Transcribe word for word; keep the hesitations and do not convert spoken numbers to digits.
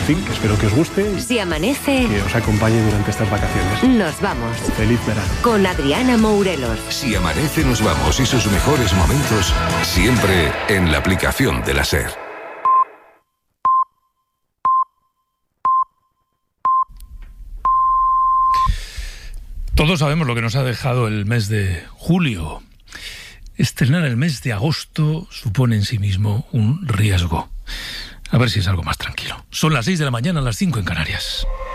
fin, que espero que os guste. Si amanece, que os acompañe durante estas vacaciones. Nos vamos. Feliz verano. Con Adriana Mourelos. Si amanece, nos vamos, y sus mejores momentos siempre en la aplicación de la SER. Todos sabemos lo que nos ha dejado el mes de julio. Estrenar el mes de agosto supone en sí mismo un riesgo. A ver si es algo más tranquilo. Son las seis de la mañana, las cinco en Canarias.